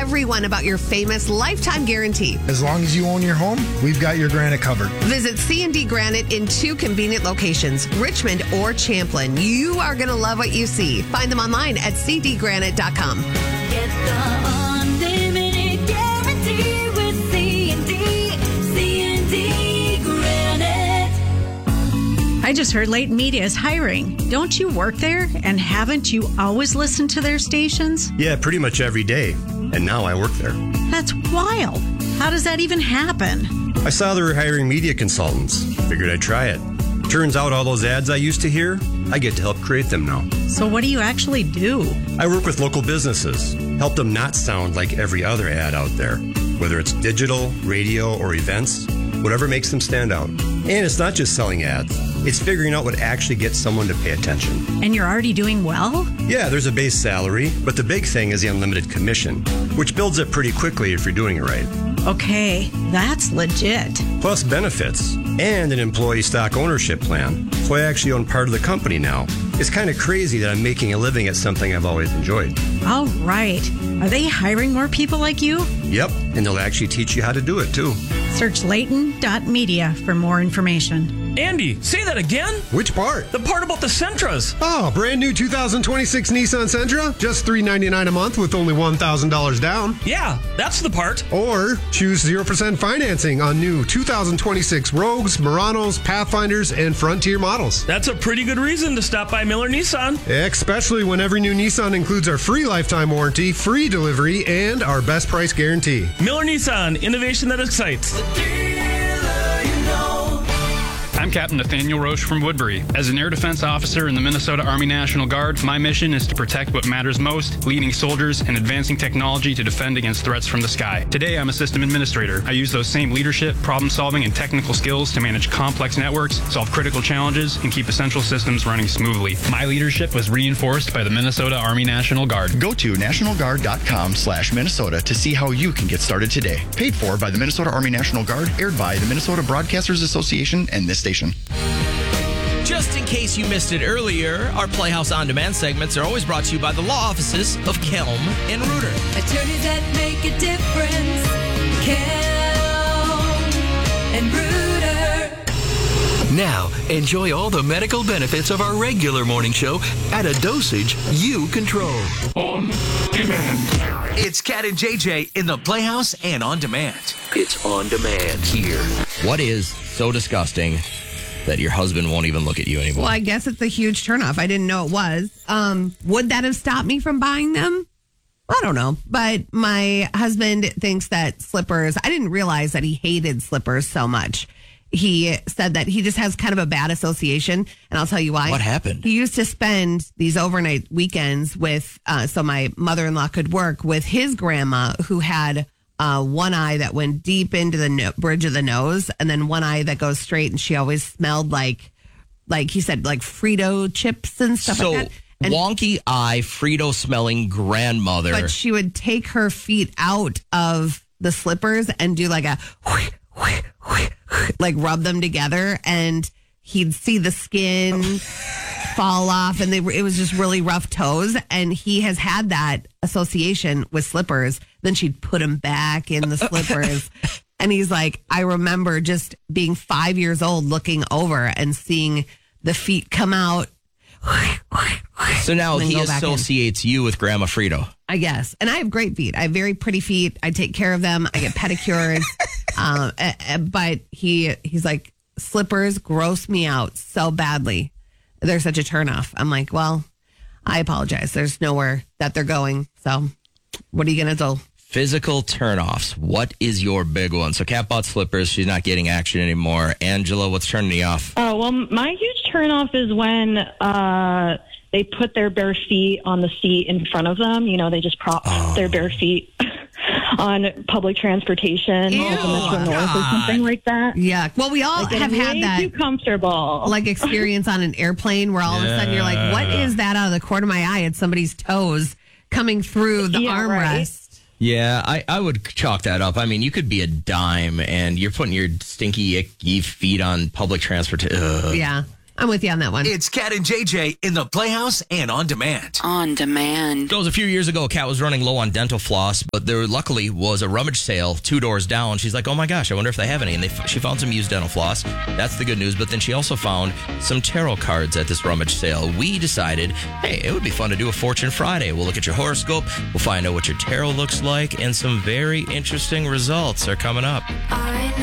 everyone about your famous lifetime guarantee. As long as you own your home, we've got your granite covered. Visit C&D Granite in 2 convenient locations, Richmond or Champlin. You are going to love what you see. Find them online at cdgranite.com. Get the unlimited guarantee with C&D Granite. I just heard Leighton Media is hiring. Don't you work there? And haven't you always listened to their stations? Yeah, pretty much every day. And now I work there. That's wild. How does that even happen? I saw they were hiring media consultants. Figured I'd try it. Turns out all those ads I used to hear, I get to help create them now. So what do you actually do? I work with local businesses, help them not sound like every other ad out there. Whether it's digital, radio, or events, whatever makes them stand out. And it's not just selling ads. It's figuring out what actually gets someone to pay attention. And you're already doing well? Yeah, there's a base salary, but the big thing is the unlimited commission, which builds up pretty quickly if you're doing it right. Okay, that's legit. Plus benefits and an employee stock ownership plan. So I actually own part of the company now. It's kind of crazy that I'm making a living at something I've always enjoyed. All right. Are they hiring more people like you? Yep, and they'll actually teach you how to do it too. Search Leighton.media for more information. Andy, say that again. Which part? The part about the Sentras. Oh, brand new 2026 Nissan Sentra. Just $399 a month with only $1,000 down. Yeah, that's the part. Or choose 0% financing on new 2026 Rogues, Muranos, Pathfinders, and Frontier models. That's a pretty good reason to stop by Miller Nissan. Especially when every new Nissan includes our free lifetime warranty, free delivery, and our best price guarantee. Miller Nissan, innovation that excites. I'm Captain Nathaniel Roche from Woodbury. As an air defense officer in the Minnesota Army National Guard, my mission is to protect what matters most, leading soldiers and advancing technology to defend against threats from the sky. Today, I'm a system administrator. I use those same leadership, problem-solving, and technical skills to manage complex networks, solve critical challenges, and keep essential systems running smoothly. My leadership was reinforced by the Minnesota Army National Guard. Go to nationalguard.com/Minnesota to see how you can get started today. Paid for by the Minnesota Army National Guard, aired by the Minnesota Broadcasters Association and this station. Just in case you missed it earlier, our Playhouse On Demand segments are always brought to you by the law offices of Kelm and Reuter. Attorneys that make a difference. Kelm and Reuter. Now, enjoy all the medical benefits of our regular morning show at a dosage you control. On Demand. It's Cat and JJ in the Playhouse and On Demand. It's on demand here. What is so disgusting that your husband won't even look at you anymore? Well, I guess it's a huge turnoff. I didn't know it was. Would that have stopped me from buying them? I don't know. But my husband thinks that slippers, I didn't realize that he hated slippers so much. He said that he just has kind of a bad association, and I'll tell you why. What happened? He used to spend these overnight weekends with, so my mother-in-law could work with his grandma, who had one eye that went deep into the bridge of the nose, and then one eye that goes straight, and she always smelled like he said, like Frito chips and stuff like that. And wonky eye, Frito smelling grandmother. But she would take her feet out of the slippers and do like a like rub them together, and he'd see the skin fall off, and it was just really rough toes. And he has had that association with slippers. Then she'd put him back in the slippers. And he's like, I remember just being 5 years old, looking over and seeing the feet come out. So now he associates you with Grandma Frito. I guess. And I have great feet. I have very pretty feet. I take care of them. I get pedicures. But he's like, slippers gross me out so badly. They're such a turnoff. I'm like, well, I apologize. There's nowhere that they're going. So what are you going to do? Physical turnoffs. What is your big one? So Kat bought slippers. She's not getting action anymore. Angela, what's turning you off? Oh, well, my huge turnoff is when they put their bare feet on the seat in front of them. You know, they just prop their bare feet on public transportation, like the Metro North or something like that. Yeah. Well, we all have had that too comfortable like experience on an airplane where all of a sudden you're like, what is that out of the corner of my eye? It's somebody's toes coming through the armrest. Right. Yeah, I would chalk that up. I mean, you could be a dime and you're putting your stinky, icky feet on public transportation. Yeah. I'm with you on that one. It's Cat and JJ in the Playhouse and On Demand. On Demand. It was a few years ago. Kat was running low on dental floss, but there luckily was a rummage sale 2 doors down. She's like, oh my gosh, I wonder if they have any. And she found some used dental floss. That's the good news. But then she also found some tarot cards at this rummage sale. We decided, hey, it would be fun to do a Fortune Friday. We'll look at your horoscope. We'll find out what your tarot looks like. And some very interesting results are coming up.